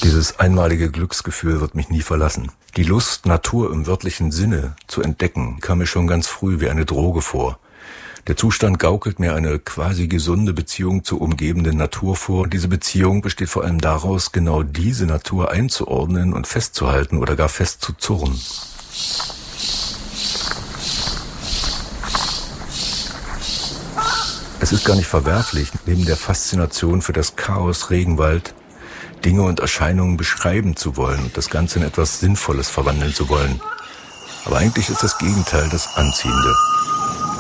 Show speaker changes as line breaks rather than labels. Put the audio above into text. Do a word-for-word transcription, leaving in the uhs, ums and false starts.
Dieses einmalige Glücksgefühl wird mich nie verlassen. Die Lust, Natur im wörtlichen Sinne zu entdecken, kam mir schon ganz früh wie eine Droge vor. Der Zustand gaukelt mir eine quasi gesunde Beziehung zur umgebenden Natur vor. Und diese Beziehung besteht vor allem daraus, genau diese Natur einzuordnen und festzuhalten oder gar festzuzurren. Es ist gar nicht verwerflich, neben der Faszination für das Chaos Regenwald Dinge und Erscheinungen beschreiben zu wollen und das Ganze in etwas Sinnvolles verwandeln zu wollen. Aber eigentlich ist das Gegenteil das Anziehende.